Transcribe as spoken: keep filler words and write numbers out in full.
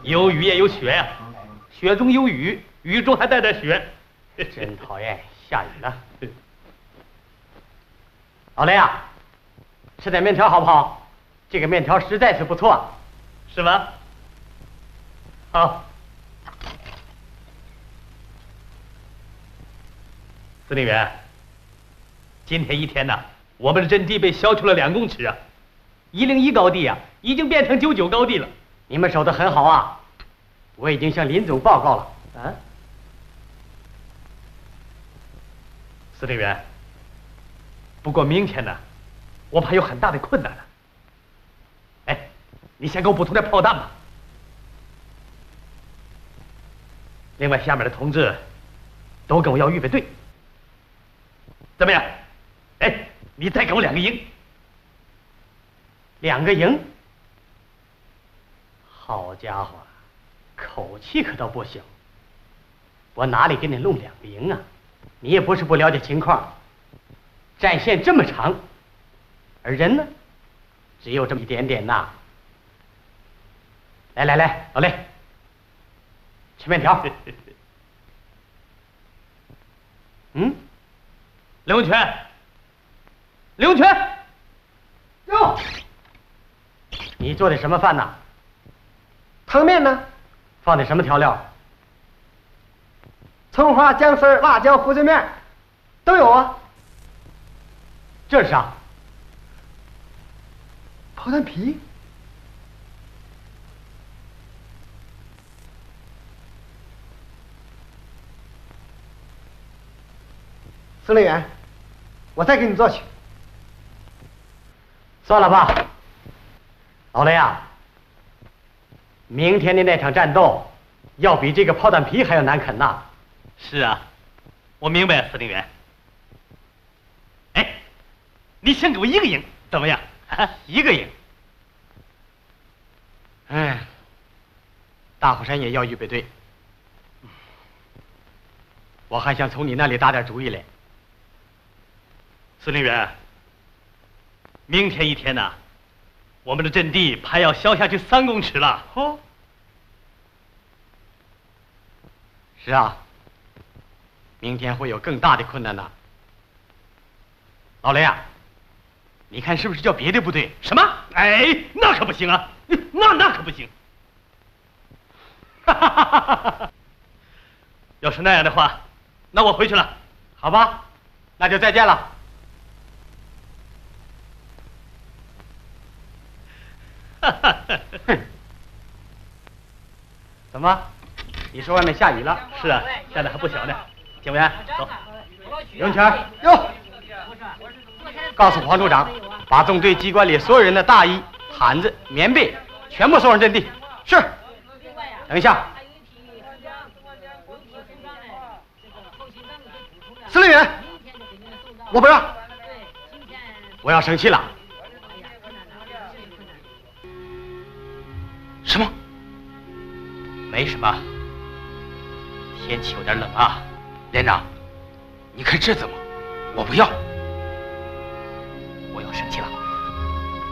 有雨也有雪呀、啊，雪中有雨，雨中还带着雪， 真讨厌！下雨了。老雷啊，吃点面条好不好？这个面条实在是不错， 是吗？好。司令员，今天一天呢，我们的阵地被削去了两公尺啊，一零一高地啊，已经变成九九高地了。 你们守得很好啊，我已经向林总报告了。啊， 司令员，不过明天呢，我怕有很大的困难了。哎，你先给我补充点炮弹吧。另外，下面的同志都跟我要预备队。怎么样？哎，你再给我两个营。 两个营？好家伙，口气可倒不小。我哪里给你弄两个营啊？你也不是不了解情况，战线这么长，而人呢，只有这么一点点呐。来来来，老雷，吃面条。嗯。刘文全，刘文全， 哟， 你做的什么饭呢？ 汤面呢？ 放的什么调料？ 葱花、姜丝、辣椒、胡椒面，都有啊。 这是啥？ 炮弹皮。司令员，我再给你做去。 算了吧，老雷啊，明天的那场战斗，要比这个炮弹皮还要难啃呐。 是啊，我明白，司令员。哎，你先给我一个营，怎么样？啊，一个营。 哎，大虎山也要预备队，我还想从你那里打点主意嘞。 司令员，明天一天呐、啊，我们的阵地还要削下去三公尺了。哦， 是啊，明天会有更大的困难的。老雷啊，你看是不是叫别的部队？ 什么？哎，那可不行啊，那那可不行。哈哈哈哈哈！要是那样的话，那我回去了。 好吧，那就再见了。哼，怎么？你说外面下雨了？ 是啊，下的还不小呢。警卫员，走。 刘文全，哟，告诉黄处长，把纵队机关里所有人的大衣、毯子、棉被全部送上阵地。是。等一下。 司令员，我不让。 我要生气了。 什么？没什么。天气有点冷啊，连长，你看这怎么？我不要。